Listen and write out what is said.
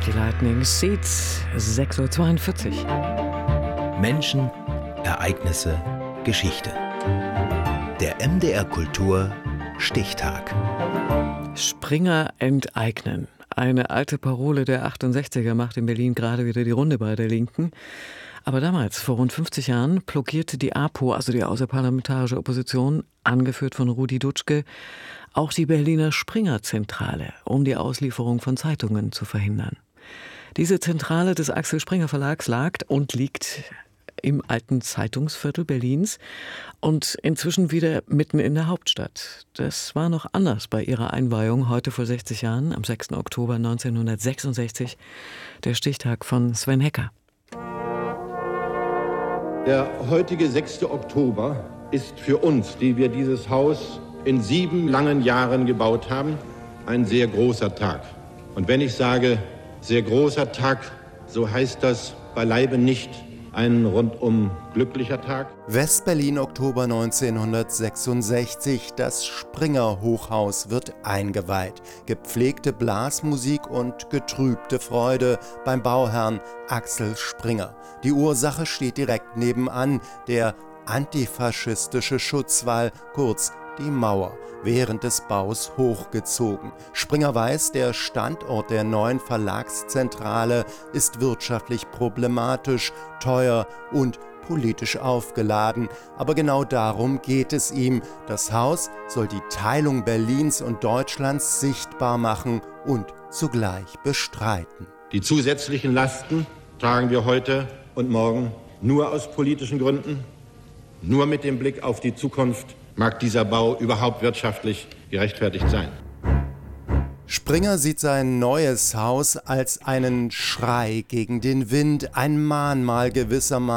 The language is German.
Die Lightning Seeds, 6:42 Uhr. Menschen, Ereignisse, Geschichte. Der MDR Kultur Stichtag. Springer enteignen. Eine alte Parole der 68er macht in Berlin gerade wieder die Runde bei der Linken. Aber damals, vor rund 50 Jahren, blockierte die APO, also die außerparlamentarische Opposition, angeführt von Rudi Dutschke, auch die Berliner Springer-Zentrale, um die Auslieferung von Zeitungen zu verhindern. Diese Zentrale des Axel Springer Verlags lag und liegt im alten Zeitungsviertel Berlins und inzwischen wieder mitten in der Hauptstadt. Das war noch anders bei ihrer Einweihung heute vor 60 Jahren, am 6. Oktober 1966, der Stichtag von Sven Hecker. Der heutige 6. Oktober ist für uns, die wir dieses Haus in 7 langen Jahren gebaut haben, ein sehr großer Tag. Und wenn ich sage, sehr großer Tag, so heißt das beileibe nicht ein rundum glücklicher Tag. West-Berlin, Oktober 1966. Das Springer-Hochhaus wird eingeweiht. Gepflegte Blasmusik und getrübte Freude beim Bauherrn Axel Springer. Die Ursache steht direkt nebenan, der antifaschistische Schutzwall, kurz die Mauer, während des Baus hochgezogen. Springer weiß, der Standort der neuen Verlagszentrale ist wirtschaftlich problematisch, teuer und politisch aufgeladen. Aber genau darum geht es ihm. Das Haus soll die Teilung Berlins und Deutschlands sichtbar machen und zugleich bestreiten. Die zusätzlichen Lasten tragen wir heute und morgen nur aus politischen Gründen, nur mit dem Blick auf die Zukunft. Mag dieser Bau überhaupt wirtschaftlich gerechtfertigt sein? Springer sieht sein neues Haus als einen Schrei gegen den Wind, ein Mahnmal gewissermaßen